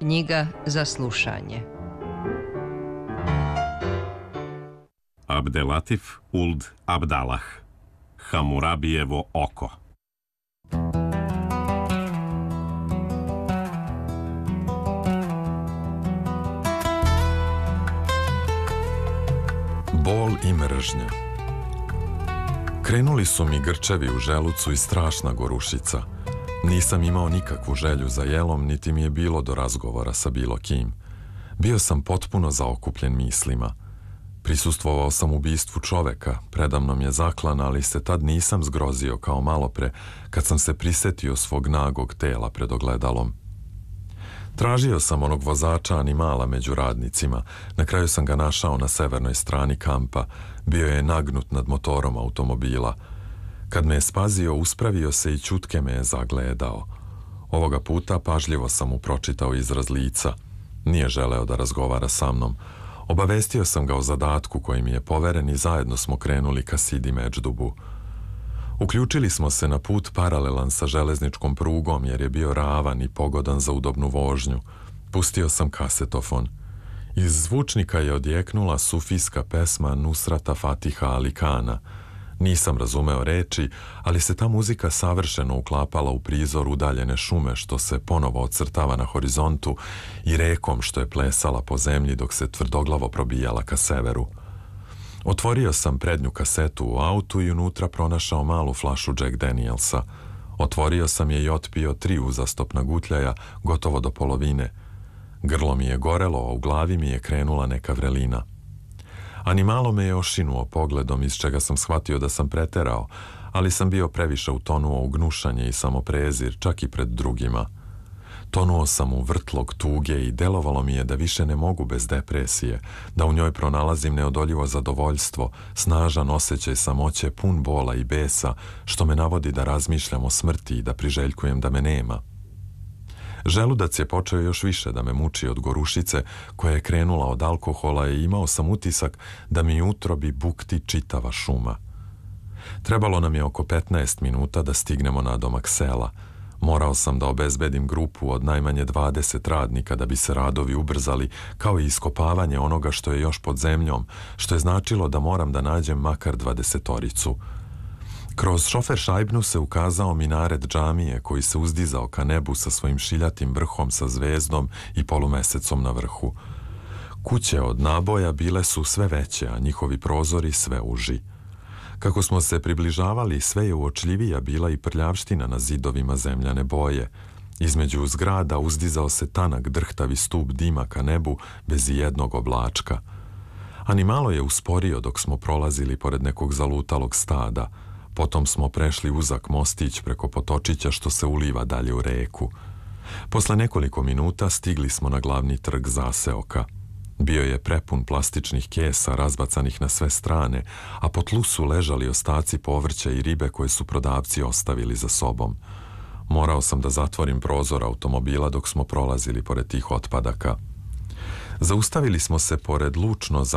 Knjiga za slušanje. Abdelatif Uld Abdalah, Hamurabijevo oko. Bol i mržnja. Krenuli su mi grčevi u želucu i strašna gorušica. Nisam imao nikakvu želju za jelom, niti mi je bilo do razgovora sa bilo kim. Bio sam potpuno zaokupljen mislima. Prisustvovao sam ubistvu čoveka, predamnom je zaklan, ali se tad nisam zgrozio kao malopre, kad sam se prisetio svog nagog tela pred ogledalom. Tražio sam onog vozača animala među radnicima. Na kraju sam ga našao na severnoj strani kampa. Bio je nagnut nad motorom automobila. Kad me je spazio, uspravio se i ćutke me je zagledao. Ovoga puta pažljivo sam mu pročitao izraz lica. Nije želeo da razgovara sa mnom. Obavestio sam ga o zadatku koji mi je poveren i zajedno smo krenuli ka Sidi Međdubu. Uključili smo se na put paralelan sa železničkom prugom jer je bio ravan i pogodan za udobnu vožnju. Pustio sam kasetofon. Iz zvučnika je odjeknula sufijska pesma Nusrata Fatiha Ali Kana. Nisam razumeo reči, ali se ta muzika savršeno uklapala u prizor udaljene šume što se ponovo ocrtava na horizontu i rekom što je plesala po zemlji dok se tvrdoglavo probijala ka severu. Otvorio sam prednju kasetu u autu i unutra pronašao malu flašu Jack Danielsa. Otvorio sam je i otpio 3 uzastopna gutljaja, gotovo do polovine. Grlo mi je gorelo, a u glavi mi je krenula neka vrelina. Animalo me je ošinuo pogledom, iz čega sam shvatio da sam preterao, ali sam bio previše utonuo u gnušanje i samoprezir, čak i pred drugima. Tonuo sam u vrtlog tuge i delovalo mi je da više ne mogu bez depresije, da u njoj pronalazim neodoljivo zadovoljstvo, snažan osjećaj samoće, pun bola i besa, što me navodi da razmišljam o smrti i da priželjkujem da me nema. Želudac je počeo još više da me muči od gorušice koja je krenula od alkohola i imao sam utisak da mi u utrobi bukti čitava šuma. Trebalo nam je oko 15 minuta da stignemo nadomak sela. Morao sam da obezbedim grupu od najmanje 20 radnika da bi se radovi ubrzali, kao i iskopavanje onoga što je još pod zemljom, što je značilo da moram da nađem makar 20-toricu. Kroz šofer šajbnu se ukazao minaret džamije koji se uzdizao ka nebu sa svojim šiljatim vrhom sa zvezdom i polumesecom na vrhu. Kuće od naboja bile su sve veće, a njihovi prozori sve uži. Kako smo se približavali, sve je uočljivija bila i prljavština na zidovima zemljane boje. Između zgrada uzdizao se tanak drhtavi stup dima ka nebu bez ijednog oblačka. Animalo je usporio dok smo prolazili pored nekog zalutalog stada. Potom smo prešli uzak mostić preko potočića što se uliva dalje u reku. Posle nekoliko minuta stigli smo na glavni trg zaseoka. Bio je prepun plastičnih kesa razbacanih na sve strane, a po tlu su ležali ostaci povrća i ribe koje su prodavci ostavili za sobom. Morao sam da zatvorim prozor automobila dok smo prolazili pored tih otpadaka. Zaustavili smo se pored lučno